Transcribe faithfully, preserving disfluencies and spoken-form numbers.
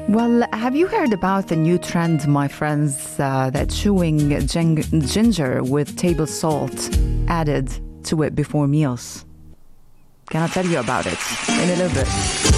Well, have you heard about the new trend, my friends, uh, that chewing gin- ginger with table salt added to it before meals? Can I tell you about it in a little bit?